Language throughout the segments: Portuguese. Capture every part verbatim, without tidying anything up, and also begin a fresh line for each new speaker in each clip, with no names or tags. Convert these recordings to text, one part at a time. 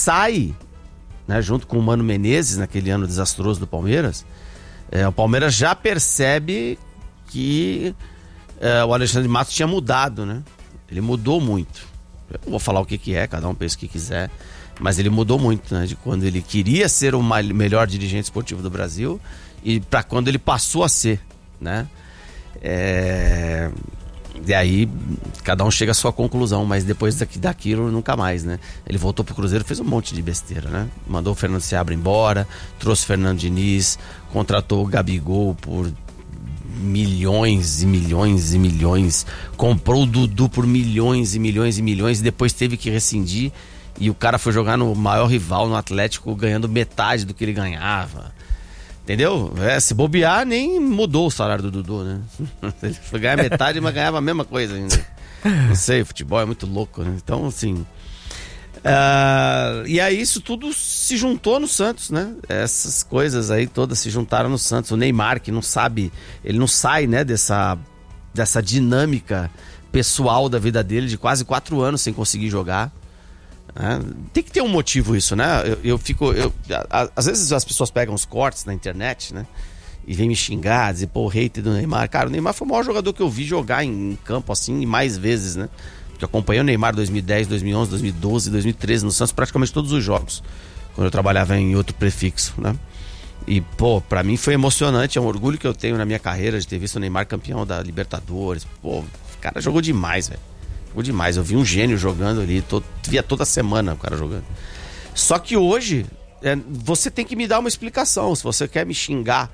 sai, né, junto com o Mano Menezes, naquele ano desastroso do Palmeiras, é, o Palmeiras já percebe que é, o Alexandre Matos tinha mudado, né? Ele mudou muito. Eu não vou falar o que, que é, cada um pensa o que quiser, mas ele mudou muito, né? De quando ele queria ser o melhor dirigente esportivo do Brasil e para quando ele passou a ser, né? É... E aí, cada um chega à sua conclusão, mas depois daqui, daquilo, nunca mais, né? Ele voltou pro Cruzeiro, fez um monte de besteira, né? Mandou o Fernando Seabra embora, trouxe o Fernando Diniz, contratou o Gabigol por milhões e milhões e milhões, comprou o Dudu por milhões e milhões e milhões, e depois teve que rescindir, e o cara foi jogar no maior rival, no Atlético, ganhando metade do que ele ganhava. Entendeu? É, se bobear, nem mudou o salário do Dudu, né? Ele foi ganhar metade, mas ganhava a mesma coisa ainda. Não sei, o futebol é muito louco, né? Então, assim... Uh, e aí isso tudo se juntou no Santos, né? Essas coisas aí todas se juntaram no Santos. O Neymar, que não sabe... Ele não sai, né, dessa, dessa dinâmica pessoal da vida dele, de quase quatro anos sem conseguir jogar. É, tem que ter um motivo isso, né? Eu, eu fico... Eu, a, às vezes as pessoas pegam os cortes na internet, né? E vem me xingar, dizer, pô, o hater do Neymar. Cara, o Neymar foi o maior jogador que eu vi jogar em, em campo, assim, e mais vezes, né? Porque eu acompanhei o Neymar dois mil e dez, dois mil e onze, dois mil e doze, dois mil e treze no Santos, praticamente todos os jogos, quando eu trabalhava em outro prefixo, né? E, pô, pra mim foi emocionante, é um orgulho que eu tenho na minha carreira de ter visto o Neymar campeão da Libertadores. Pô, o cara jogou demais, velho. Jogou demais, eu vi um gênio jogando ali, todo, via toda semana o cara jogando. Só que hoje, é, você tem que me dar uma explicação, se você quer me xingar,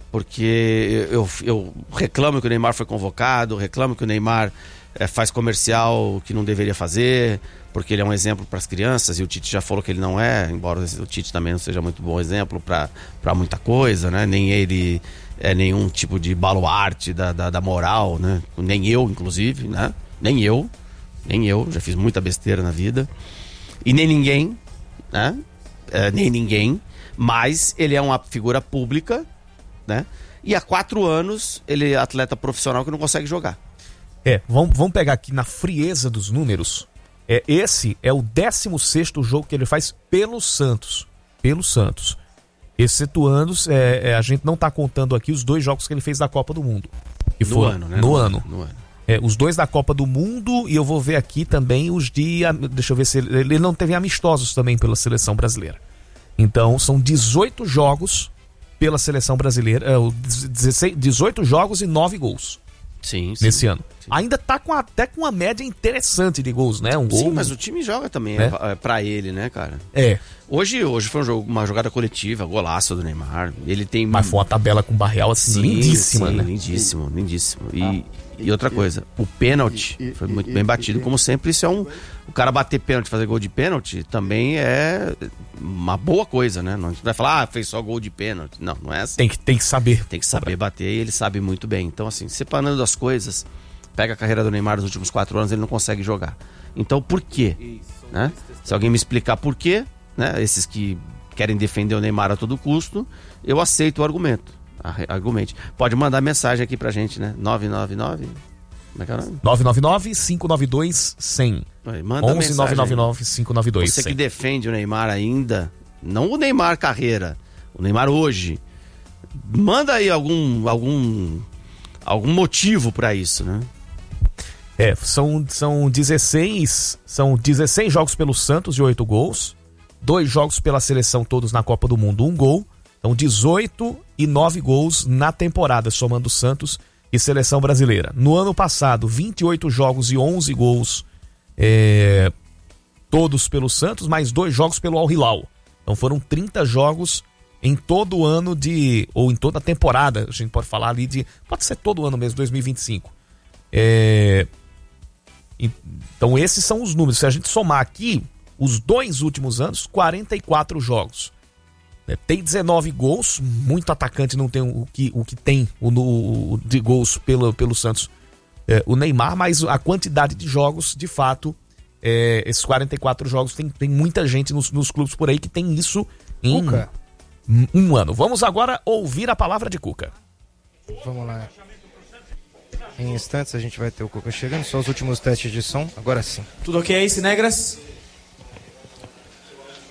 porque eu, eu reclamo que o Neymar foi convocado, reclamo que o Neymar é, faz comercial que não deveria fazer, porque ele é um exemplo para as crianças, e o Tite já falou que ele não é, embora o Tite também não seja muito bom exemplo para muita coisa, né? Nem ele é nenhum tipo de baluarte da, da, da moral, né? Nem eu, inclusive, né? Nem eu. Nem eu, já fiz muita besteira na vida. E nem ninguém, né? É, nem ninguém. Mas ele é uma figura pública, né? E há quatro anos ele é atleta profissional que não consegue jogar.
É, vamos, vamos pegar aqui na frieza dos números. É, esse é o décimo sexto jogo que ele faz pelo Santos. Pelo Santos. Excetuando, é, é, a gente não tá contando aqui os dois jogos que ele fez da Copa do Mundo. Que
no
foi,
ano, né?
No,
no
ano.
No ano.
É, os dois da Copa do Mundo, e eu vou ver aqui também os de... Deixa eu ver se ele, ele não teve amistosos também pela seleção brasileira. Então, são dezoito jogos pela seleção brasileira, é, dezesseis, dezoito jogos e nove gols.
Sim, sim.
Nesse ano.
Sim.
Ainda tá com até com uma média interessante de gols, né? Um gol.
Sim, mas o time joga também,
né?
é, é pra ele, né, cara?
É.
Hoje, hoje foi um jogo, uma jogada coletiva, golaço do Neymar. Ele tem...
Mas foi uma tabela com Barreal assim,
sim,
lindíssima,
sim,
né?
lindíssimo, lindíssimo. E, e outra coisa, o pênalti foi muito bem batido, como sempre. Isso é um... O cara bater pênalti, fazer gol de pênalti, também é uma boa coisa, né? Não vai falar, ah, fez só gol de pênalti. Não, não é assim.
Tem que, tem que saber.
Tem que saber bater, e ele sabe muito bem. Então, assim, separando as coisas, pega a carreira do Neymar nos últimos quatro anos, ele não consegue jogar. Então, por quê? Né? Se alguém me explicar por quê, né? Esses que querem defender o Neymar a todo custo, eu aceito o argumento. Argumente. Pode mandar mensagem aqui pra gente, né? nove nove nove... Como é que é o nome?
nove nove nove, cinco nove dois, cem.
Manda
onze nove nove nove, cinco nove dois,
Você
cem.
que defende o Neymar ainda, não o Neymar carreira, o Neymar hoje, manda aí algum algum algum motivo pra isso, né?
É, são, são dezesseis são dezesseis jogos pelo Santos e oito gols, dois jogos pela seleção todos na Copa do Mundo, um gol, então dezoito e nove gols na temporada, somando Santos e seleção brasileira. No ano passado, vinte e oito jogos e onze gols, é, todos pelo Santos, mais dois jogos pelo Al Hilal. Então foram trinta jogos em todo o ano de, ou em toda a temporada, a gente pode falar ali de, pode ser todo o ano mesmo, dois mil e vinte e cinco. É, então esses são os números. Se a gente somar aqui, os dois últimos anos, quarenta e quatro jogos. Tem dezenove gols, muito atacante não tem o que, o que tem o, o, de gols pelo, pelo Santos, é, o Neymar, mas a quantidade de jogos, de fato, é, esses quarenta e quatro jogos, tem, tem muita gente nos, nos clubes por aí que tem isso em
Cuca.
um, um ano. Vamos agora ouvir a palavra de Cuca.
Vamos lá. Em instantes a gente vai ter o Cuca chegando, só os últimos testes de som, agora sim.
Tudo ok, Cinegras?